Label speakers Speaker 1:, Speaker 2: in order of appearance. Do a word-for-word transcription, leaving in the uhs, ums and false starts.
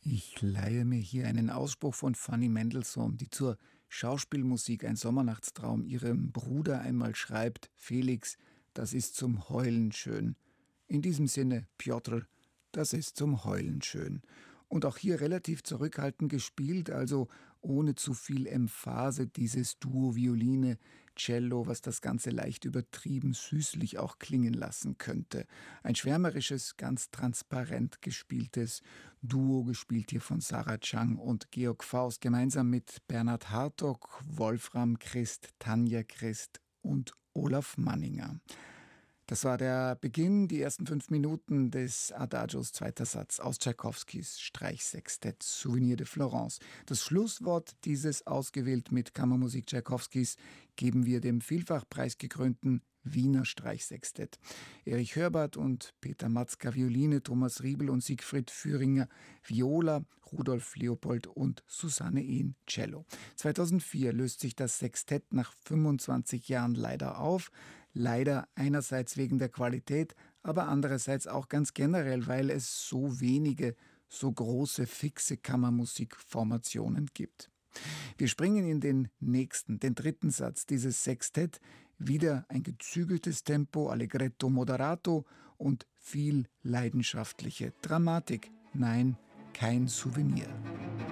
Speaker 1: Ich leihe mir hier einen Ausspruch von Fanny Mendelssohn, die zur Schauspielmusik Ein Sommernachtstraum ihrem Bruder einmal schreibt: Felix, das ist zum Heulen schön. In diesem Sinne, Pjotr, das ist zum Heulen schön. Und auch hier relativ zurückhaltend gespielt, also ohne zu viel Emphase, dieses Duo Violine, Cello, was das Ganze leicht übertrieben süßlich auch klingen lassen könnte. Ein schwärmerisches, ganz transparent gespieltes Duo, gespielt hier von Sarah Chang und Georg Faust, gemeinsam mit Bernhard Hartog, Wolfram Christ, Tanja Christ und Olaf Manninger. Das war der Beginn, die ersten fünf Minuten des Adagios zweiter Satz aus Tschaikowskis Streichsextett Souvenir de Florence. Das Schlusswort dieses, ausgewählt mit Kammermusik Tschaikowskis, geben wir dem vielfach preisgekrönten Wiener Streichsextett. Erich Hörbart und Peter Matzka Violine, Thomas Riebel und Siegfried Führinger Viola, Rudolf Leopold und Susanne Ehn Cello. zweitausendvier löst sich das Sextett nach fünfundzwanzig Jahren leider auf. Leider einerseits wegen der Qualität, aber andererseits auch ganz generell, weil es so wenige, so große, fixe Kammermusikformationen gibt. Wir springen in den nächsten, den dritten Satz dieses Sextett. Wieder ein gezügeltes Tempo, Allegretto moderato und viel leidenschaftliche Dramatik. Nein, kein Souvenir.